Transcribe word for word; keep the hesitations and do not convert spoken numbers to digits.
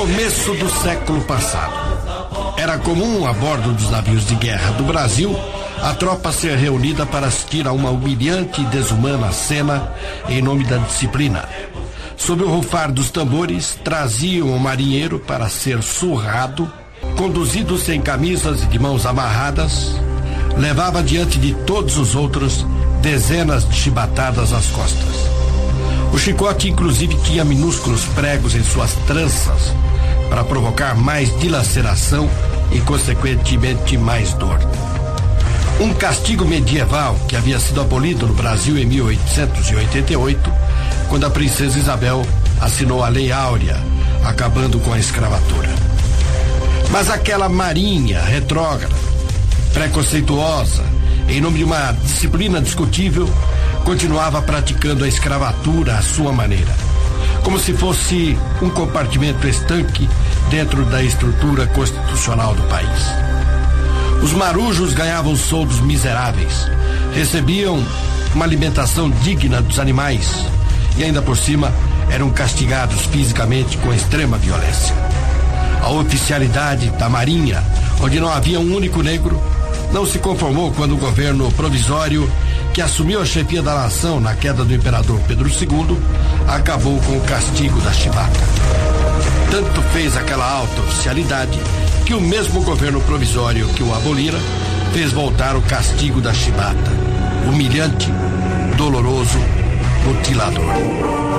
Começo do século passado. Era comum, a bordo dos navios de guerra do Brasil, a tropa ser reunida para assistir a uma humilhante e desumana cena em nome da disciplina. Sob o rufar dos tambores, traziam o marinheiro para ser surrado, conduzido sem camisas e de mãos amarradas, levava diante de todos os outros dezenas de chibatadas às costas. O chicote, inclusive, tinha minúsculos pregos em suas tranças para provocar mais dilaceração e, consequentemente, mais dor. Um castigo medieval que havia sido abolido no Brasil em mil oitocentos e oitenta e oito, quando a princesa Isabel assinou a Lei Áurea, acabando com a escravatura. Mas aquela marinha retrógrada, preconceituosa, em nome de uma disciplina discutível, continuava praticando a escravatura à sua maneira, como se fosse um compartimento estanque dentro da estrutura constitucional do país. Os marujos ganhavam soldos miseráveis, recebiam uma alimentação digna dos animais e ainda por cima eram castigados fisicamente com extrema violência. A oficialidade da Marinha, onde não havia um único negro, não se conformou quando o governo provisório, que assumiu a chefia da nação na queda do imperador Pedro segundo, acabou com o castigo da chibata. Tanto fez aquela alta oficialidade que o mesmo governo provisório que o abolira fez voltar o castigo da chibata, humilhante, doloroso, mutilador.